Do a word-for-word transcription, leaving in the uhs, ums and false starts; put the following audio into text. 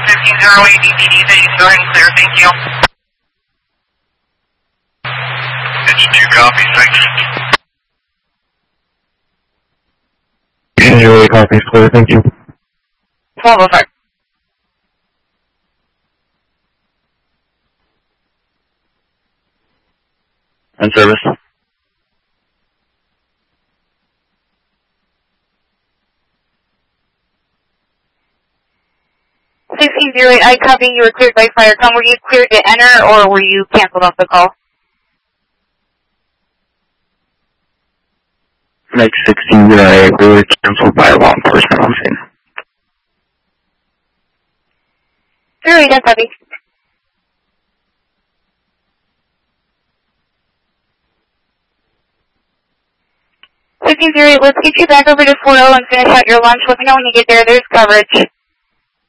fifteen zero eight D P D, say you still and clear, thank you. Engine two copy, thanks. Engine zero eight copies, clear, thank you. twelve oh five. On service. sixteen zero eight, I copy, you were cleared by Firecom. Were you cleared to enter or were you canceled off the call? Make sixteen zero eight, we were canceled by a law enforcement officer. zero eight, I copy. sixteen zero eight, let's get you back over to four oh and finish out your lunch. Let me know when you get there. There's coverage.